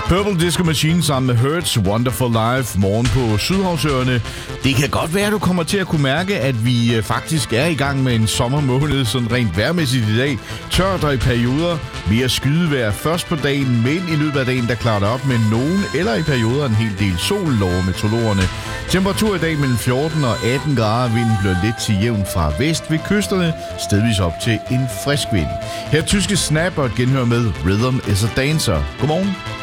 Purple Disco Machine sammen med Hertz, Wonderful Life, morgen på Sydhavsøerne. Det kan godt være, at du kommer til at kunne mærke, at vi faktisk er i gang med en sommermåned, sådan rent vejrmæssigt i dag. Tørt og i perioder, mere skydevejr først på dagen, men i løbet af dagen, der klarer det op med nogen eller i perioder en hel del sol, lover meteorologerne. Temperatur i dag mellem 14 og 18 grader, vinden bliver lidt til jævn fra vest ved kysterne, stedvis op til en frisk vind. Her tyske Snap og et genhør med Rhythm is a Dancer. Godmorgen.